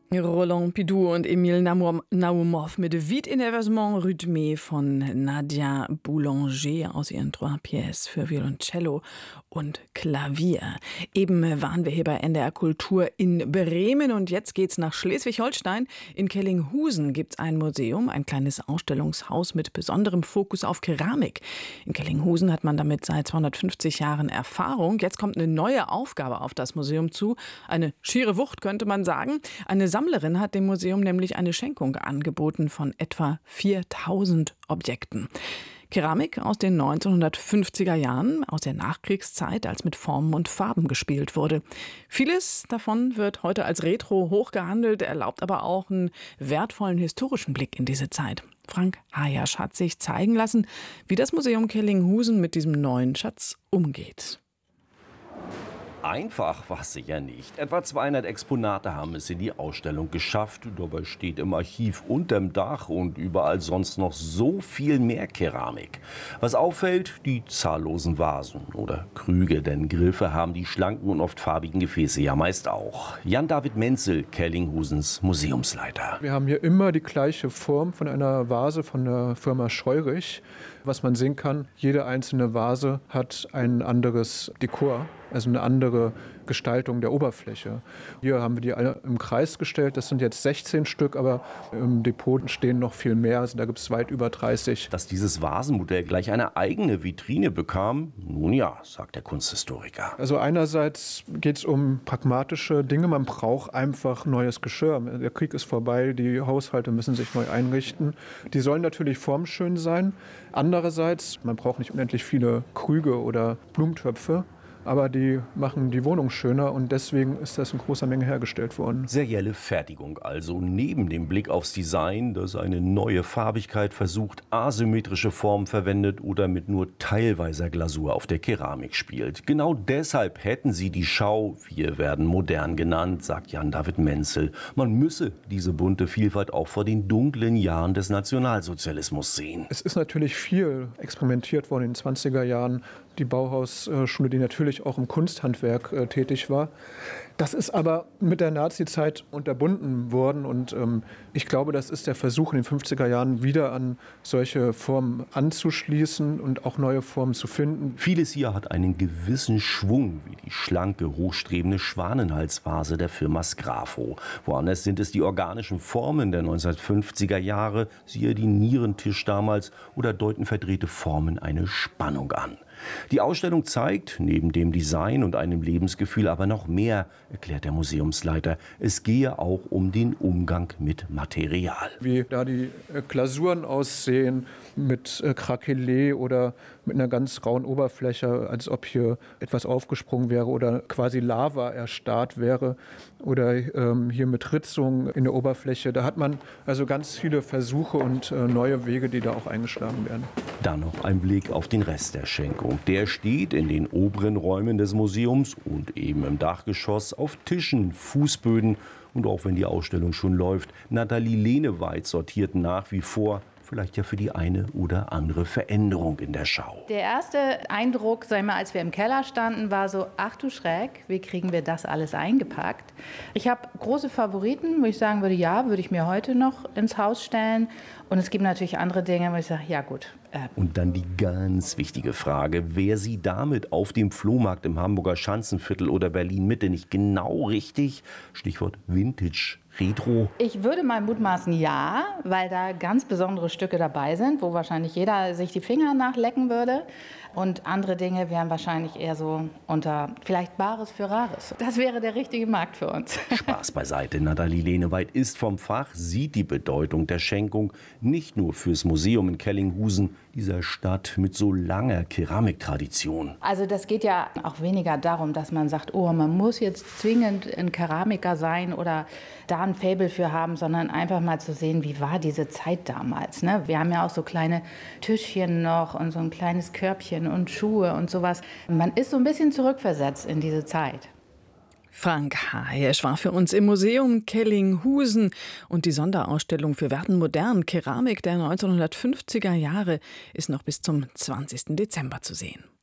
Roland Pidou und Emile Naumov mit Vite in Évasion rythmé von Nadia Boulanger aus ihren Trois Pièces für Violoncello und Klavier. Eben waren wir hier bei NDR Kultur in Bremen und jetzt geht's nach Schleswig-Holstein. In Kellinghusen gibt's ein Museum, ein kleines Ausstellungshaus mit besonderem Fokus auf Keramik. In Kellinghusen hat man damit seit 250 Jahren Erfahrung. Jetzt kommt eine neue Aufgabe auf das Museum zu. Eine schiere Wucht, könnte man sagen. Eine Sammlerin hat dem Museum nämlich eine Schenkung angeboten von etwa 4000 Objekten. Keramik aus den 1950er Jahren, aus der Nachkriegszeit, als mit Formen und Farben gespielt wurde. Vieles davon wird heute als Retro hochgehandelt, erlaubt aber auch einen wertvollen historischen Blick in diese Zeit. Frank Hayasch hat sich zeigen lassen, wie das Museum Kellinghusen mit diesem neuen Schatz umgeht. Einfach war es sicher nicht. Etwa 200 Exponate haben es in die Ausstellung geschafft. Dabei steht im Archiv unterm Dach und überall sonst noch so viel mehr Keramik. Was auffällt, die zahllosen Vasen oder Krüge, denn Griffe haben die schlanken und oft farbigen Gefäße ja meist auch. Jan-David Menzel, Kellinghusens Museumsleiter. Wir haben hier immer die gleiche Form von einer Vase von der Firma Scheurich. Was man sehen kann, jede einzelne Vase hat ein anderes Dekor, also eine andere Gestaltung der Oberfläche. Hier haben wir die alle im Kreis gestellt. Das sind jetzt 16 Stück, aber im Depot stehen noch viel mehr. Also da gibt es weit über 30. Dass dieses Vasenmodell gleich eine eigene Vitrine bekam, nun ja, sagt der Kunsthistoriker. Also einerseits geht es um pragmatische Dinge. Man braucht einfach neues Geschirr. Der Krieg ist vorbei, die Haushalte müssen sich neu einrichten. Die sollen natürlich formschön sein. Andererseits, man braucht nicht unendlich viele Krüge oder Blumentöpfe. Aber die machen die Wohnung schöner und deswegen ist das in großer Menge hergestellt worden. Serielle Fertigung also, neben dem Blick aufs Design, das eine neue Farbigkeit versucht, asymmetrische Formen verwendet oder mit nur teilweiser Glasur auf der Keramik spielt. Genau deshalb hätten sie die Schau, wir werden modern genannt, sagt Jan-David Menzel. Man müsse diese bunte Vielfalt auch vor den dunklen Jahren des Nationalsozialismus sehen. Es ist natürlich viel experimentiert worden in den 20er Jahren. Die Bauhausschule, die natürlich auch im Kunsthandwerk tätig war. Das ist aber mit der Nazizeit unterbunden worden und ich glaube, das ist der Versuch in den 50er Jahren wieder an solche Formen anzuschließen und auch neue Formen zu finden. Vieles hier hat einen gewissen Schwung, wie die schlanke, hochstrebende Schwanenhalsvase der Firma Sgrafo. Woanders sind es die organischen Formen der 1950er Jahre, siehe die Nierentisch damals, oder deuten verdrehte Formen eine Spannung an. Die Ausstellung zeigt neben dem Design und einem Lebensgefühl aber noch mehr, erklärt der Museumsleiter. Es gehe auch um den Umgang mit Material. Wie da die Glasuren aussehen mit Krakelé oder mit einer ganz rauen Oberfläche, als ob hier etwas aufgesprungen wäre oder quasi Lava erstarrt wäre oder hier mit Ritzungen in der Oberfläche. Da hat man also ganz viele Versuche und neue Wege, die da auch eingeschlagen werden. Dann noch ein Blick auf den Rest der Schenkung. Der steht in den oberen Räumen des Museums und eben im Dachgeschoss auf Tischen, Fußböden. Und auch wenn die Ausstellung schon läuft, Nathalie Leneweit sortiert nach wie vor, vielleicht ja für die eine oder andere Veränderung in der Schau. Der erste Eindruck, sagen wir, als wir im Keller standen, war so, ach du Schreck, wie kriegen wir das alles eingepackt? Ich habe große Favoriten, wo ich sagen würde, ja, würde ich mir heute noch ins Haus stellen. Und es gibt natürlich andere Dinge, wo ich sage, ja gut. Und dann die ganz wichtige Frage, wer sie damit auf dem Flohmarkt im Hamburger Schanzenviertel oder Berlin-Mitte nicht genau richtig, Stichwort Vintage, Retro. Ich würde mal mutmaßen, ja, weil da ganz besondere Stücke dabei sind, wo wahrscheinlich jeder sich die Finger nachlecken würde. Und andere Dinge wären wahrscheinlich eher so unter vielleicht Bares für Rares. Das wäre der richtige Markt für uns. Spaß beiseite. Nathalie Leneweit ist vom Fach, sieht die Bedeutung der Schenkung nicht nur fürs Museum in Kellinghusen, dieser Stadt mit so langer Keramiktradition. Also das geht ja auch weniger darum, dass man sagt, oh, man muss jetzt zwingend ein Keramiker sein oder da ein Faible für haben, sondern einfach mal zu sehen, wie war diese Zeit damals. Ne? Wir haben ja auch so kleine Tischchen noch und so ein kleines Körbchen und Schuhe und sowas. Man ist so ein bisschen zurückversetzt in diese Zeit. Frank Hayasch war für uns im Museum Kellinghusen und die Sonderausstellung für Werden modern Keramik der 1950er Jahre ist noch bis zum 20. Dezember zu sehen.